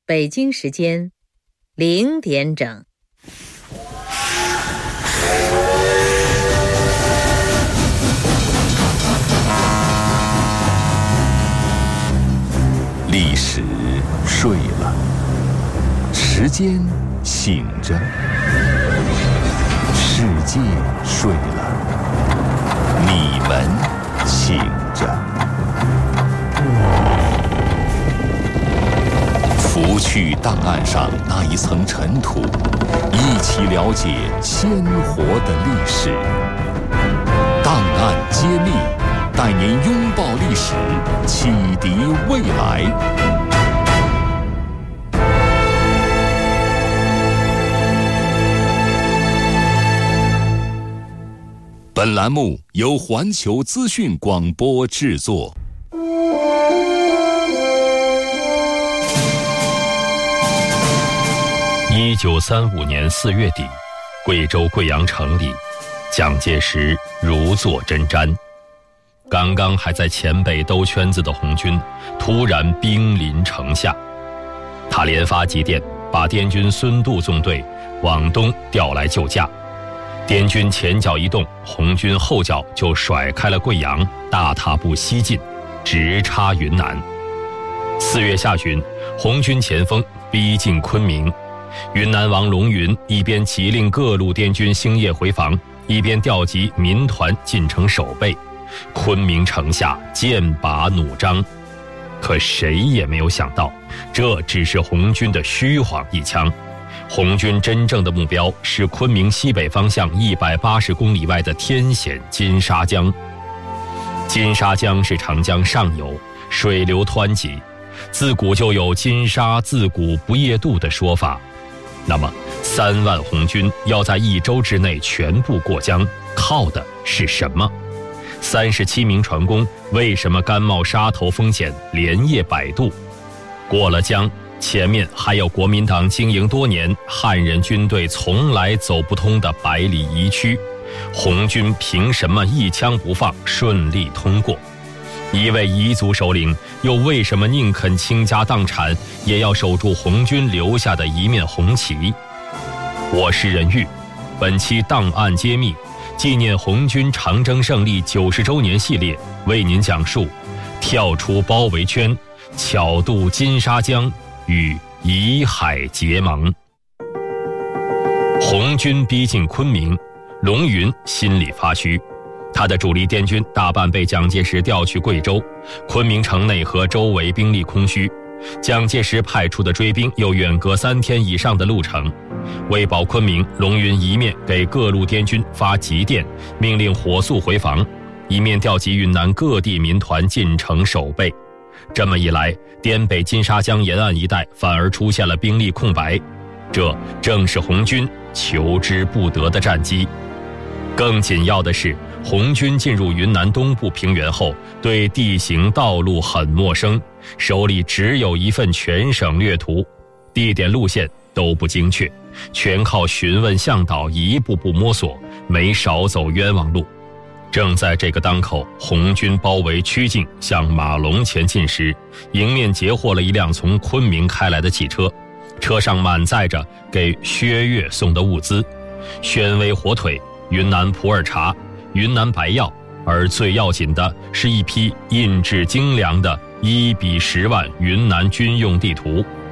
北京时间0点整。 历史睡了，时间醒着，世界睡了，你们醒着。拂去档案上那一层尘土，一起了解鲜活的历史。档案揭秘，带您拥抱历史，启迪未来。本栏目由环球资讯广播制作。 1935年4月底，贵州贵阳城里，蒋介石如坐针毡。刚刚还在黔北兜圈子的红军，突然兵临城下。他连发急电，把滇军孙渡纵队往东调来救驾。滇军前脚一动，红军后脚就甩开了贵阳，大踏步西进，直插云南。4月下旬，红军前锋逼近昆明。云南王龙云一边急令各路滇军星夜回防，一边调集民团进城守备。昆明城下剑拔弩张，可谁也没有想到，这只是红军的虚晃一枪。红军真正的目标是昆明西北方向180公里外的天险金沙江。金沙江是长江上游，水流湍急，自古就有金沙自古不夜渡的说法。那么3万红军要在1周之内全部过江，靠的是什么？37名船工为什么甘冒杀头风险连夜摆渡？过了江，前面还有国民党经营多年、汉人军队从来走不通的百里夷区，红军凭什么一枪不放顺利通过？一位彝族首领又为什么宁肯倾家荡产也要守住红军留下的一面红旗？我是任玉，本期档案揭秘纪念红军长征胜利90周年系列，为您讲述跳出包围圈，巧渡金沙江与以海结盟。红军逼近昆明，龙云心里发虚。他的主力滇军大半被蒋介石调去贵州，昆明城内和周围兵力空虚，蒋介石派出的追兵又远隔3天以上的路程。为保昆明，龙云一面给各路滇军发急电，命令火速回防，一面调集云南各地民团进城守备。这么一来，滇北金沙江沿岸一带反而出现了兵力空白，这正是红军求之不得的战机。更紧要的是，红军进入云南东部平原后，对地形道路很陌生，手里只有一份全省略图，地点路线都不精确，全靠询问向导一步步摸索，没少走冤枉路。正在这个当口，红军包围曲靖向马龙前进时，迎面截获了一辆从昆明开来的汽车，车上满载着给薛岳送的物资：宣威火腿、云南普洱茶、云南白药，而最要紧的是一批印制精良的1:10万云南军用地图。